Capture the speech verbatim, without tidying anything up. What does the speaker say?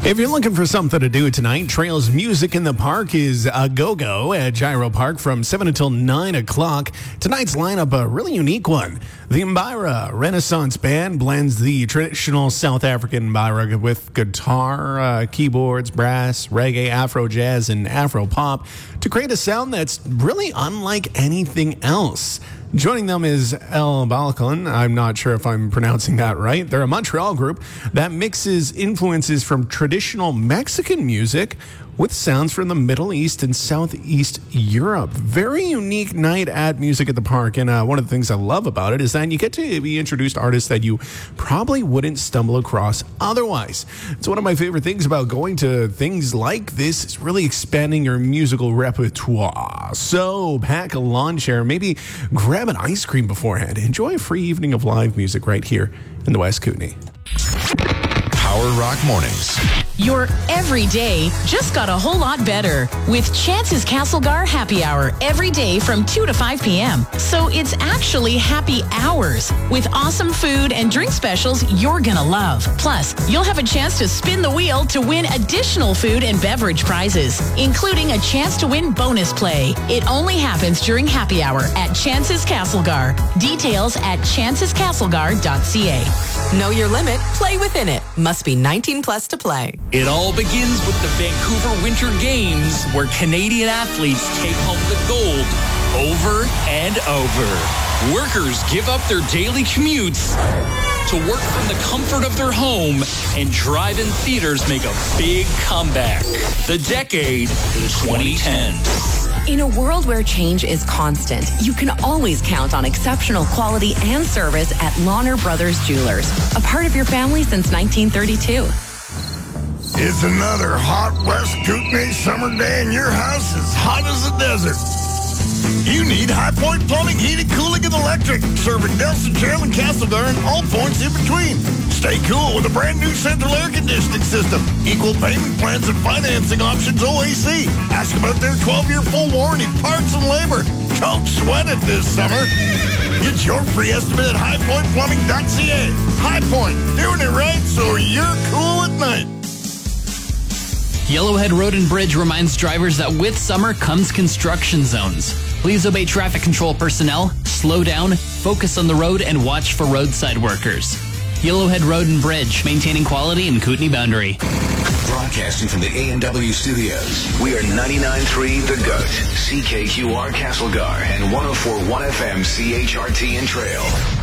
If you're looking for something to do tonight, Trails Music in the Park is a go-go at Gyro Park from seven until nine o'clock. Tonight's lineup, a really unique one. The Mbira Renaissance Band blends the traditional South African Mbira with guitar, uh, keyboards, brass, reggae, Afro jazz, and Afro pop to create a sound that's really unlike anything else. Joining them is El Balcon. I'm not sure if I'm pronouncing that right. They're a Montreal group that mixes influences from traditional Mexican music with sounds from the Middle East and Southeast Europe. Very unique night at Music at the Park. And uh, one of the things I love about it is that you get to be introduced to artists that you probably wouldn't stumble across otherwise. It's one of my favorite things about going to things like this is really expanding your musical repertoire. So pack a lawn chair, maybe grab an ice cream beforehand. Enjoy a free evening of live music right here in the West Kootenay. Power Rock Mornings. Your everyday just got a whole lot better with Chance's Castlegar Happy Hour every day from two to five p.m. So it's actually happy hours with awesome food and drink specials you're gonna love. Plus, you'll have a chance to spin the wheel to win additional food and beverage prizes, including a chance to win bonus play. It only happens during Happy Hour at Chance's Castlegar. Details at chances castlegar dot c a. Know your limit, play within it. Must be nineteen plus to play. It all begins with the Vancouver Winter Games, where Canadian athletes take home the gold over and over. Workers give up their daily commutes to work from the comfort of their home, and drive-in theaters make a big comeback. The decade is twenty ten. In a world where change is constant, you can always count on exceptional quality and service at Lawner Brothers Jewelers, a part of your family since nineteen thirty-two. It's another hot West Kootenay summer day and your house is hot as the desert. You need High Point Plumbing, Heating, Cooling, and Electric, serving Nelson, Chairman, Castlegar, and all points in between. Stay cool with a brand new central air conditioning system, equal payment plans and financing options O A C. Ask about their twelve-year full warranty, parts and labor. Don't sweat it this summer. Get your free estimate at high point plumbing dot c a. High Point, doing it right so you're cool at night. Yellowhead Road and Bridge reminds drivers that with summer comes construction zones. Please obey traffic control personnel, slow down, focus on the road, and watch for roadside workers. Yellowhead Road and Bridge, maintaining quality in Kootenay Boundary. Broadcasting from the A and W studios, we are ninety-nine point three The Goat, C K Q R Castlegar, and one oh four point one F M C H R T and Trail.